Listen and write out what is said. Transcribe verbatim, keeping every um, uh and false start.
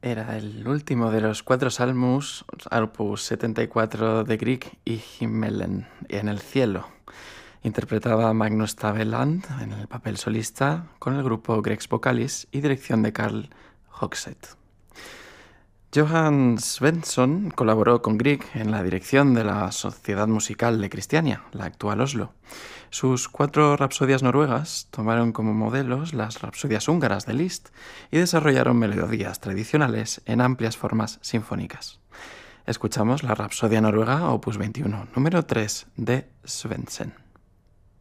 Era el último de los cuatro salmos, opus setenta y cuatro de Grieg y Himmelen, en el cielo. Interpretaba Magnus Taveland en el papel solista con el grupo Grex Vocalis y dirección de Carl Hoxet. Johan Svensson colaboró con Grieg en la dirección de la Sociedad Musical de Cristiania, la actual Oslo. Sus cuatro rapsodias noruegas tomaron como modelos las rapsodias húngaras de Liszt y desarrollaron melodías tradicionales en amplias formas sinfónicas. Escuchamos la Rapsodia noruega opus veintiuno, número tres de Svendsen.